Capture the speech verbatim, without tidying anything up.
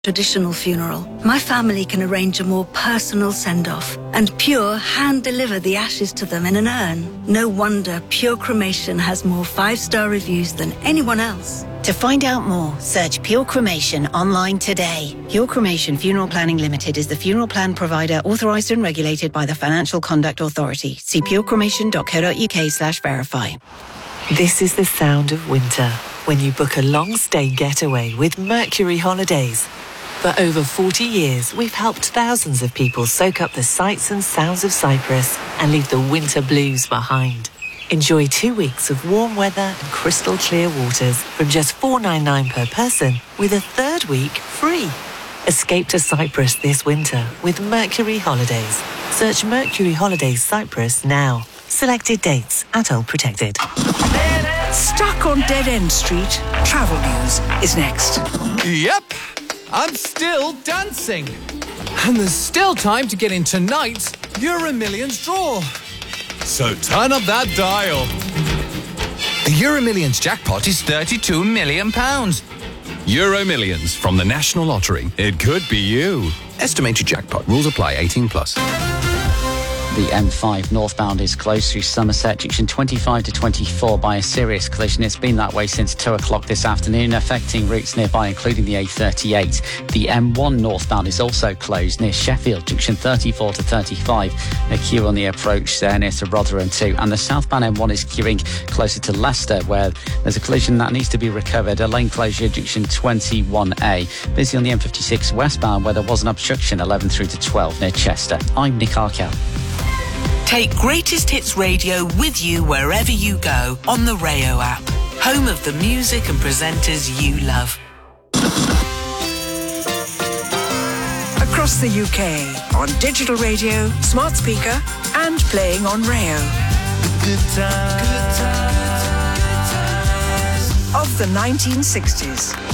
traditional funeral, my family can arrange a more personal send-off, and Pure hand-deliver the ashes to them in an urn. No wonder Pure Cremation has more five-star reviews than anyone else. To find out more, search Pure Cremation online today. Pure Cremation Funeral Planning Limited is the funeral plan provider authorised and regulated by the Financial Conduct Authority. See purecremation.co.uk slash verify. This is the sound of winter when you book a long-stay getaway with Mercury Holidays. For over forty years, we've helped thousands of people soak up the sights and sounds of Cyprus and leave the winter blues behind. Enjoy two weeks of warm weather and crystal clear waters from just four hundred ninety-nine per person, with a third week free. Escape to Cyprus this winter with Mercury Holidays. Search Mercury Holidays Cyprus now. Selected dates at All Protected. Stuck on Dead End Street? Travel News is next. Yep, I'm still dancing. And there's still time to get in tonight's Euro Millions draw. So turn up that dial. The Euro Millions jackpot is thirty-two million pounds. Euro Millions from the National Lottery. It could be you. Estimated jackpot. Rules apply. eighteen plus. The M five northbound is closed through Somerset junction twenty-five to twenty-four by a serious collision. It's been that way since two o'clock this afternoon, affecting routes nearby, including the A thirty-eight. The M one northbound is also closed near Sheffield junction thirty-four to thirty-five. A queue on the approach there near to Rotherham too. And the southbound M one is queuing closer to Leicester, where there's a collision that needs to be recovered. A lane closure junction twenty-one A. Busy on the M fifty-six westbound, where there was an obstruction eleven through to twelve near Chester. I'm Nick Arkell. Take Greatest Hits Radio with you wherever you go on the Rayo app, home of the music and presenters you love. Across the U K, on digital radio, smart speaker, and playing on Rayo. Good times. Of the nineteen sixties.